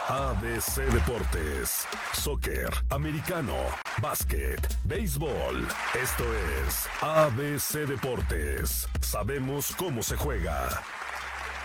ABC Deportes, soccer, americano, básquet, béisbol. Esto es ABC Deportes. Sabemos cómo se juega.